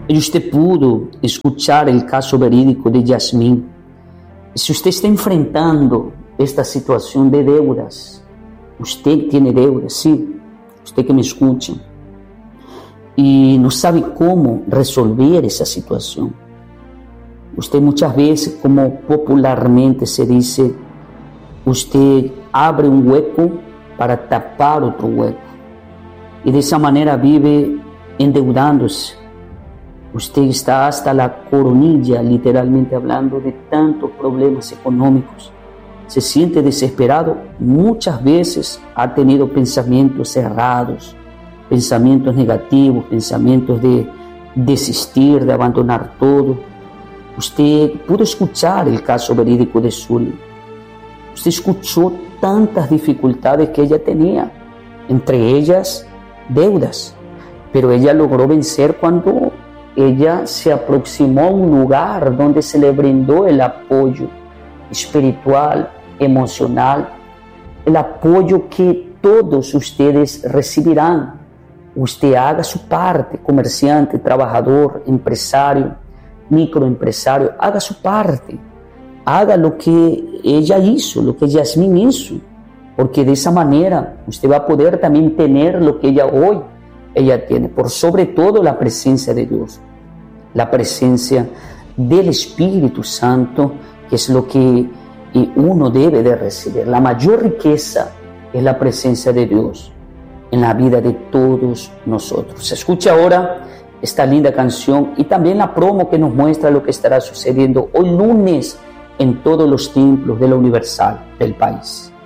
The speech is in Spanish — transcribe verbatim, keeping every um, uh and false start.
Y usted pudo escuchar el caso verídico de Yasmín. Si usted está enfrentando esta situación de deudas, usted tiene deudas, sí, usted que me escucha, y no sabe cómo resolver esa situación. Usted muchas veces, como popularmente se dice, usted abre un hueco para tapar otro hueco, y de esa manera vive endeudándose. Usted está hasta la coronilla, literalmente hablando, de tantos problemas económicos. Se siente desesperado. Muchas veces ha tenido pensamientos errados, pensamientos negativos, pensamientos de desistir, de abandonar todo. Usted pudo escuchar el caso verídico de Zulia. Usted escuchó tantas dificultades que ella tenía, entre ellas deudas, pero ella logró vencer cuando ella se aproximó a un lugar donde se le brindó el apoyo espiritual, emocional, el apoyo que todos ustedes recibirán. Usted haga su parte, comerciante, trabajador, empresario, microempresario, haga su parte, haga lo que ella hizo, lo que Yasmín hizo, porque de esa manera usted va a poder también tener lo que ella hoy ella tiene, por sobre todo la presencia de Dios, la presencia del Espíritu Santo, que es lo que uno debe de recibir. La mayor riqueza es la presencia de Dios en la vida de todos nosotros. Escucha ahora esta linda canción y también la promo que nos muestra lo que estará sucediendo hoy lunes en todos los templos de la Universal del país.